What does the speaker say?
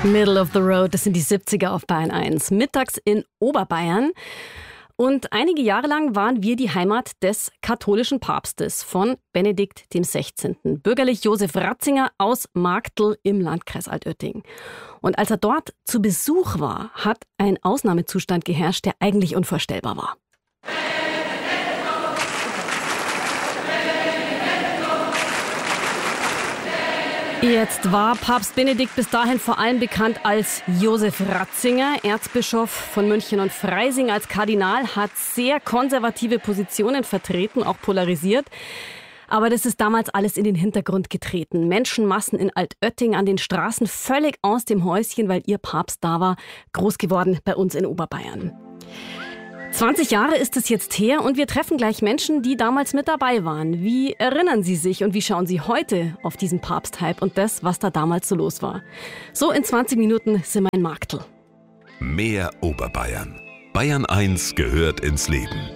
Middle of the Road, das sind die 70er auf Bayern 1. Mittags in Oberbayern. Und einige Jahre lang waren wir die Heimat des katholischen Papstes von Benedikt XVI. Bürgerlich Josef Ratzinger aus Marktl im Landkreis Altötting. Und als er dort zu Besuch war, hat ein Ausnahmezustand geherrscht, der eigentlich unvorstellbar war. Jetzt war Papst Benedikt bis dahin vor allem bekannt als Josef Ratzinger, Erzbischof von München und Freising. Als Kardinal hat sehr konservative Positionen vertreten, auch polarisiert. Aber das ist damals alles in den Hintergrund getreten. Menschenmassen in Altötting an den Straßen, völlig aus dem Häuschen, weil ihr Papst da war, groß geworden bei uns in Oberbayern. 20 Jahre ist es jetzt her und wir treffen gleich Menschen, die damals mit dabei waren. Wie erinnern sie sich und wie schauen sie heute auf diesen Papsthype und das, was da damals so los war? So in 20 Minuten sind wir in Marktl. Mehr Oberbayern. Bayern 1 gehört ins Leben.